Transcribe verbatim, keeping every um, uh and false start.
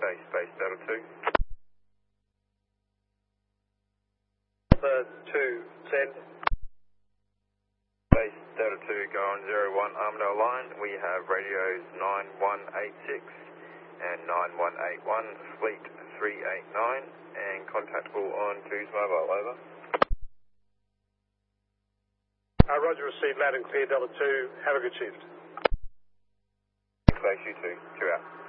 Base, base, Delta two. Delta two, send. Base, Delta two, go on zero one Armadale line. We have radios nine one eight six and nine one eight one, Fleet three eight nine, and contactable on two's mobile, over. Uh, Roger, received loud and clear, Delta two. Have a good shift. Base, you two, two out.